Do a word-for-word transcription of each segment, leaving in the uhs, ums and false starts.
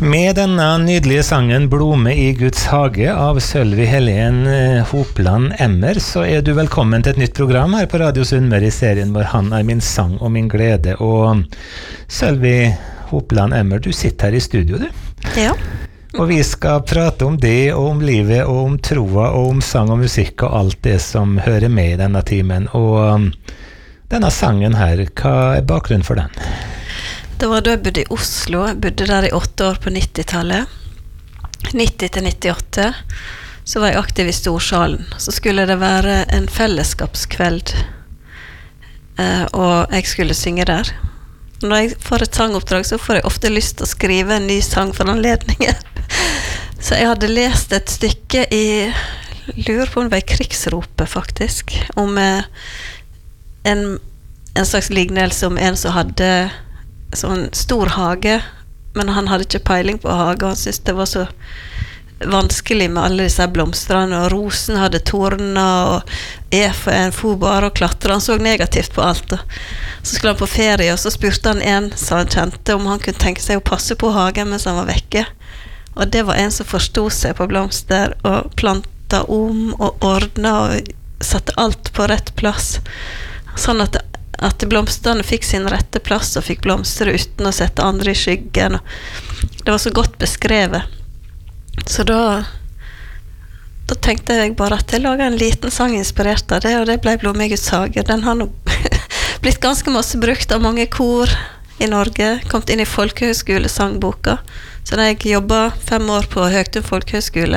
Med denne nydelige sangen Blome i Guds hage av Sølvi Helen Hopland Emmer, så er du velkommen til et nytt program her på Radio Sunnmøre i serien hvor han er min sang og min glede. Og Sølvi Hopland Emmer, du sitter her i studio, du. Ja. Og vi skal prate om det, og om livet, og om troa, og om sang og musikk, og alt det som hører med i denne timen. Og denne sangen her, hva er bakgrunnen for den? Det var da jeg bodde i Oslo. Jeg bodde der i åtte år på nittitallet. nitti til nittiåtte. Så var jeg aktiv i Storsalen. Så skulle det være en fellesskapskveld. Eh, og jeg skulle synge der. Når jeg får et sangoppdrag, så får jeg ofte lyst til å skrive en ny sang for anledningen. Så jeg hadde lest et stykke i, lurer på om det var i Krigsropet faktisk, om eh, en, en slags lignelse om en som hadde sånn stor hage, men han hadde ikke peiling på hage, og han syntes det var så vanskelig med alle disse blomstrene, og rosen hadde torner, og efen for bare å klatre, han så negativt på alt. Da. Så skulle han på ferie, og så spurte han en som han kjente om han kunne tenke seg å passe på hagen mens han var vekke, og det var en som forstod seg på blomster, og planta om, og ordnet, og satte alt på rett plass, sånn at det at blomsterne fikk sin rette plass og fikk blomstre uten å sette andre i skyggen. Det var så godt beskrevet. Så da, da tenkte jeg bare at jeg laget en liten sang inspirert av det, og det ble Blome i Guds hage. Den har nå blitt ganske masse brukt av mange kor i Norge, kommet inn i folkehøyskolesangboka. Så da jeg jobbet fem år på Høgtun folkehøyskole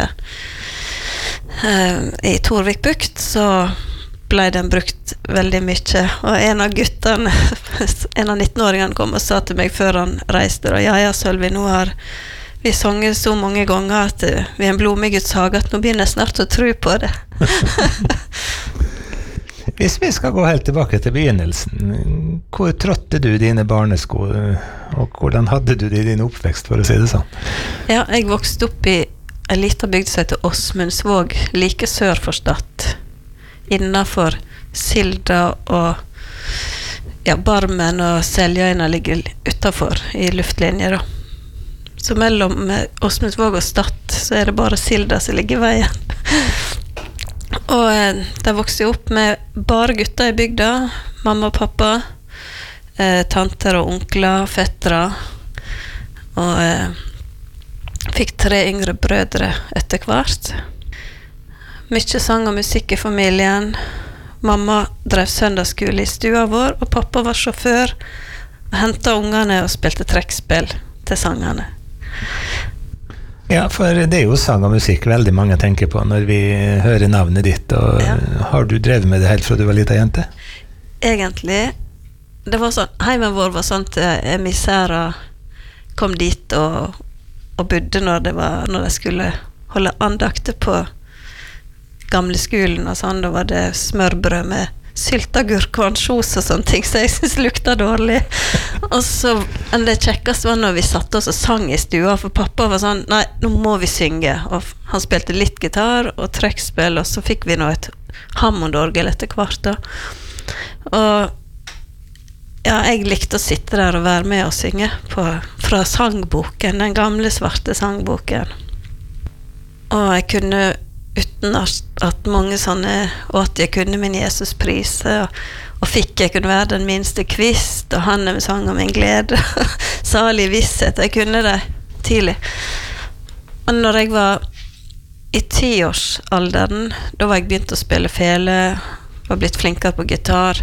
eh, i Torvik Bukt, så ble den brukt veldig mye, og en av guttene, en av nittenåringene kom og sa til meg før han reiste, og ja, ja, Sølvi, nå har vi sunget så mange ganger at vi er en Blome i Guds hage, at nå begynner jeg snart å tro på det. Hvis vi skal gå helt tilbake til begynnelsen, hvor trådte du dine barnesko, og hvordan hadde du det i din oppvekst, for å si det sånn? Ja, jeg vokste opp i en liten bygd som heter Åsmundsvåg, like sør for Stad, innenfor Silda og ja, Barmen og Seljøyna ligger utenfor i luftlinje da. Så mellom Åsmundsvåg og Stad så er det bare Silda som ligger i veien. Og eh, der vokste jeg opp med bare gutter i bygda, mamma og pappa, eh, tanter og onkler, fettere, og eh, fikk tre yngre brødre etter hvert. Mykje sang og musikk i familien. Mamma drev søndagsskole i stua vår, og pappa var sjåfør og hentet ungene og spilte trekkspill til sangene. Ja, for det er jo sang og musikk veldig mange tenker på når vi hører navnet ditt, og ja. Har du drevet med det helt fra du var liten jente? Egentlig, det var sånn, heimen vår var sånn at emissærer kom dit og, og bodde når, det var, når de skulle holde andakter på gamle skolen og sånn, da var det smørbrød med syltagurk og ansjos og sånne ting, så jeg synes det lukta dårlig. Og så, enn det kjekkest var når vi satt oss og sang i stua, for pappa var sånn, nei, nå må vi synge, og han spilte litt gitar og trekkspill, og så fikk vi nå et Hammond-orgel etter hvert da. Og ja, jeg likte å sitte der og være med og synge på, fra sangboken, den gamle svarte sangboken. Og jeg kunne uten at, at mange sånne, og at jeg kunne min Jesus prise, og, og fikk jeg kunne være den minste kvist, og han med sang om min glede, salig visshet, jeg kunne det tidlig. Men når jeg var i tiårsalderen, da var jeg begynt å spille fele, var blitt flinkere på gitar,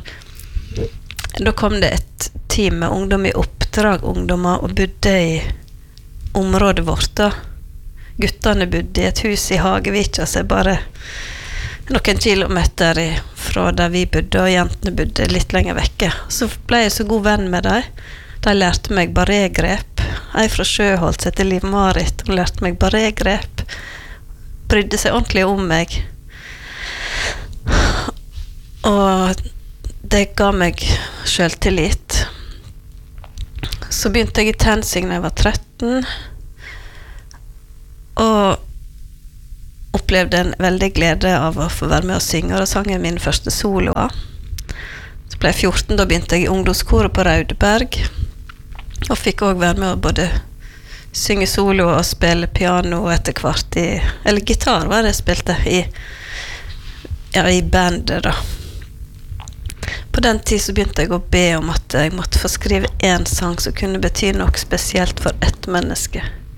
da kom det et team med ungdom i oppdrag, ungdommer, og bodde i området vårt da. Guttene bodde i et hus i Hagevika, så bare noen kilometer fra der vi bodde, og jentene bodde litt lenger vekke. Så ble jeg så god venn med dem. De lærte meg barregrep. Jeg fra Sjøholt heter Liv Marit, hun lærte meg barregrep. Brydde seg ordentlig om meg. Og det ga meg selvtillit. Så begynte jeg i TenSing da jeg var tretten, og opplevde en veldig glede av å få være med og synge, og da sang jeg min første soloer. Så ble jeg fjorten, da begynte jeg i ungdomskoret på Raudeberg, og fikk også være med å både synge solo og spille piano etter hvert i, eller gitar var det jeg spilte i, ja, i bandet da. På den tid så begynte jeg å be om at jeg måtte få skrive en sang som kunne bety noe spesielt for ett menneske.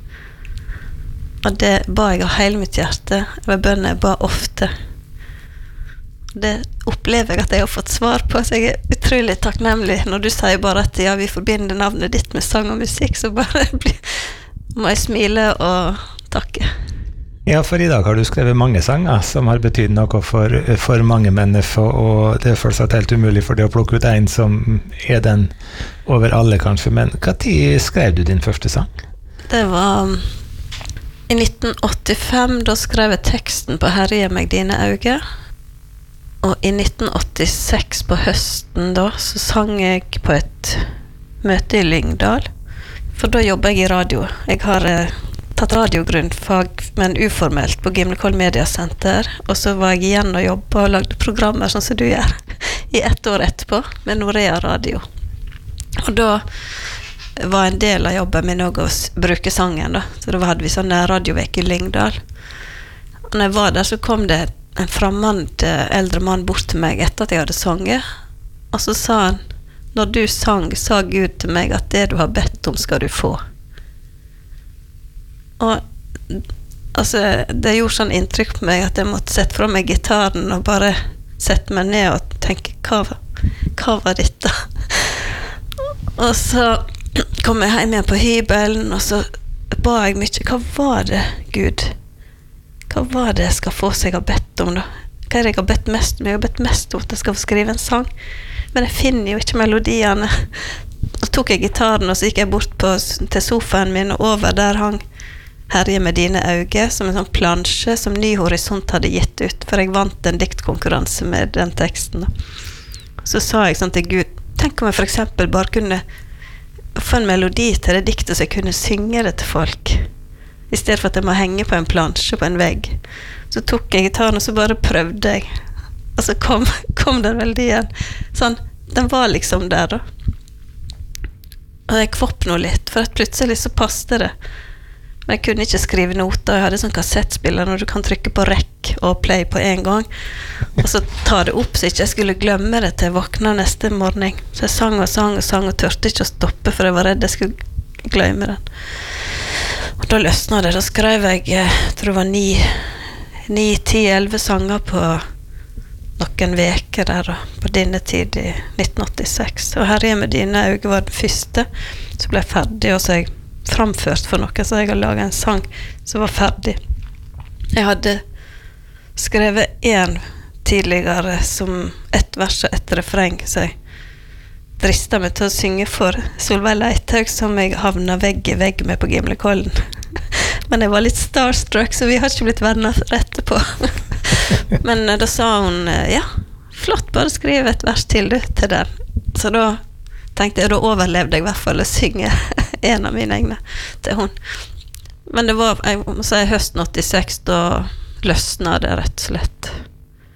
Og det ba jeg av hele mitt hjerte, det var bønner jeg ba ofte. Det opplever jeg at jeg har fått svar på, så jeg er utrolig takknemlig når du sier bare at ja, vi forbinder navnet ditt med sang og musikk, så bare blir, må jeg smile og takke. Ja, for i dag har du skrevet mange sanger som har betydd noe for, for mange mennesker, og det er fortsatt helt umulig for det å plukke ut en som er den over alle kanskje, men hva tid skrev du din første sang? Det var i nitten åttifem, da skrev jeg teksten på Herre gi meg dine øyne. Og i nitten åttiseks på høsten da, så sang jeg på et møte i Lyngdal. For da jobber jeg i radio. Jeg har eh, tatt radiogrunnfag, men uformelt på Gimlekollen Mediasenter. Og så var jeg igjen og jobbet og lagde programmer sånn som du gjør, i ett år etterpå, med Norea Radio. Og da var en del av jobben min også å bruke sangen da. Så da hadde vi sånn radiovek i Lyngdal. Og når jeg var der så kom det en fremmed eldre mann bort til meg etter at jeg hadde sanget, og så sa han, når du sang, sa Gud til meg at det du har bedt om skal du få. Og altså, det gjorde sånn inntrykk på meg at jeg måtte sette fra meg gitaren og bare sette meg ned og tenke, hva, hva var dette? Og så kom jeg hjem igjen på hybelen, og så ba jeg mye, hva var det, Gud? Hva var det jeg skal få seg å bedt om da? Hva er det jeg har bedt mest om? Jeg har bedt mest om at jeg skal få skrive en sang, men jeg finner jo ikke melodiene. Og tok jeg gitaren, og så gikk jeg bort på, til sofaen min, og over der hang Herre med dine øyne, som en sånn plansje som Ny Horisont hadde gitt ut, for jeg vant en diktkonkurranse med den teksten. Så sa jeg sånn til Gud, tenk om jeg for eksempel bare kunne få en melodi til det diktet, så jeg kunne synge det til folk, i stedet for at jeg må henge på en plansje på en vegg. Så tok jeg gitaren, og så bare prøvde jeg. Og så kom, kom den veldig igjen. Sånn, den var liksom der da. Og jeg kvopp nå litt, for at plutselig så passte det. Men jeg kunne ikke skrive noter. Jeg hadde sånn kassettspiller når du kan trykke på rekk og play på en gang. Og så ta det opp, så ikke jeg skulle glemme det til jeg våkna neste morgen. Så jeg sang og sang og sang og tørte ikke å stoppe, for jeg var redd jeg skulle glemme den. Og da løsna det, da skrev jeg, jeg tror det var ni, ni, ti, elleve sanger på noen veker der, da, på denne tid i nitten åttiseks. Og Herre med dine øyne var den første, så ble jeg ferdig, og så er jeg framført for noe, så jeg har laget en sang som var ferdig. Jeg hadde skrevet en tidligere som ett vers og ett refreng, så jeg dristet meg til å synge for Solveig Leithaug, som jeg havnet vegg i vegg med på Gimlekollen. Men jeg var litt starstruck, så vi har ikke blitt venner etterpå. Men da sa hun, ja, flott, bare skriv et vers til du, til den. Så da tenkte jeg, da overlevde jeg i hvert fall å synge en av mine egne til hun. Men det var, jeg må si, høsten åttiseks, da løsnet det rett og slett.